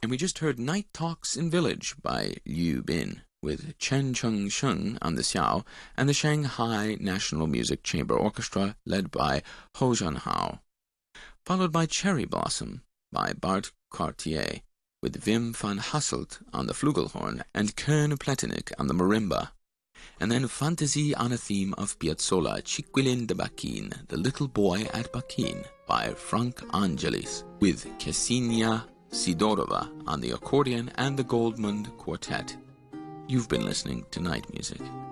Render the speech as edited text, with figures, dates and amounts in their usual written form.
And we just heard Night Talks in Village by Liu Bin, with Chen Cheng Sheng on the xiao, and the Shanghai National Music Chamber Orchestra led by Ho Zhenhao. Followed by Cherry Blossom by Bart Cartier, with Wim van Hasselt on the flugelhorn and Kern Pletinik on the marimba. And then Fantasy on a theme of Piazzolla, Chiquilin de Baquin, The Little Boy at Baquin, by Frank Angelis, with Ksenia Sidorova on the accordion and the Goldmund Quartet. You've been listening to Night Music.